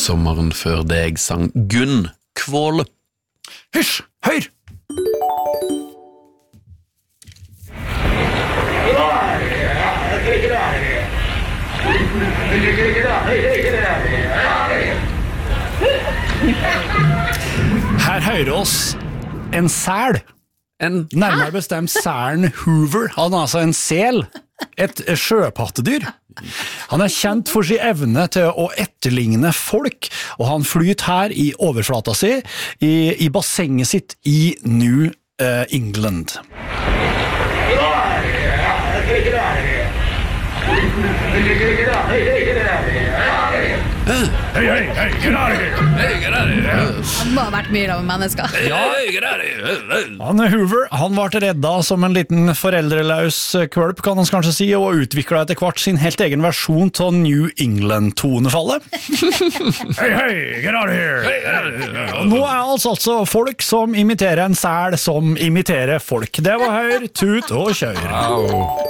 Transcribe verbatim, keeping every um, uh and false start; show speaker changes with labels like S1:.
S1: Sommeren før deg sang Gunn Kvåle.
S2: Hysj, hør! Her hører oss en sel.
S1: En
S2: Nærmere bestemt selen Hoover. Han er altså en sel, et sjøpattedyr. Han er kjent for sin evne til å etterligne folk, og han flyter her i overflata si, i, i bassenget sitt i New uh, England.
S3: Hei, hei, hei, get out of here! Hey, get out of here!
S4: Han må ha vært mye av mennesker.
S3: Ja, get out of here!
S2: Han Hoover, han ble redda som en liten foreldreløs kvølp, kan han kanskje si, og utviklet etter hvert sin helt egen versjon til New England-tonefallet.
S3: Hei, hei, get out of here! Hey, get out of here!
S2: Og nå er altså altså folk som imiterer en sel som imiterer folk. Det var høyr, tut og kjør.
S1: Au.